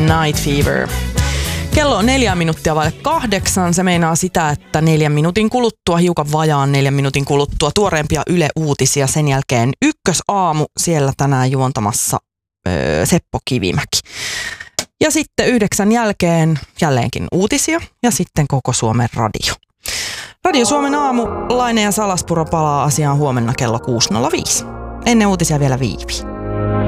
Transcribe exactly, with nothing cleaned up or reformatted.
Night Fever. Kello on neljä minuuttia vaille kahdeksan. Se meinaa sitä, että neljän minuutin kuluttua, hiukan vajaan neljän minuutin kuluttua, tuoreempia Yle-uutisia. Sen jälkeen ykkösaamu, siellä tänään juontamassa öö, Seppo Kivimäki. Ja sitten yhdeksän jälkeen jälleenkin uutisia ja sitten koko Suomen radio. Radio Suomen aamu, Laine ja Salaspuro palaa asiaan huomenna kello kuusi nolla viisi. Ennen uutisia vielä Viivi.